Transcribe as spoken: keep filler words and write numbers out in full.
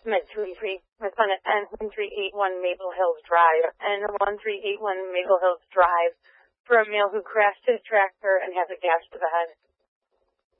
meant to be free. My son at N one three eight one Maple Hills Drive. N one three eight one Maple Hills Drive for a male who crashed his tractor and has a gash to the head.